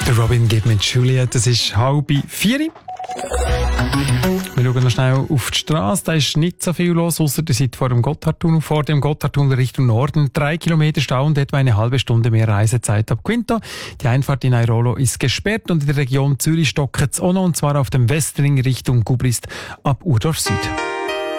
Der Robin gibt mit Juliet, das ist 3:30. Wir schauen noch schnell auf die Straße. Da ist nicht so viel los, ausser der Seite vor dem Gotthardtunnel. Vor dem Gotthardtunnel Richtung Norden 3 Kilometer Stau und etwa eine halbe Stunde mehr Reisezeit ab Quinto. Die Einfahrt in Airolo ist gesperrt und in der Region Zürich stockt es auch noch, und zwar auf dem Westring Richtung Gubrist ab Urdorf Süd.